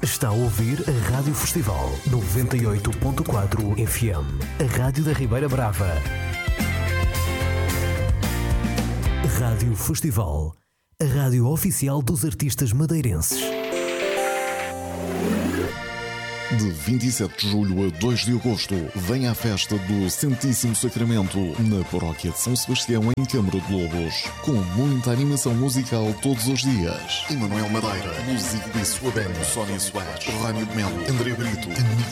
Está a ouvir a Rádio Festival 98.4 FM, a Rádio da Ribeira Brava. Rádio Festival, a rádio oficial dos artistas madeirenses. De 27 de julho a 2 de agosto, vem à festa do Santíssimo Sacramento, na paróquia de São Sebastião, em Câmara de Lobos, com muita animação musical todos os dias. Emanuel Madeira, Lúcio Bessa, Sónia Soares, Rânio de Melo, André Brito,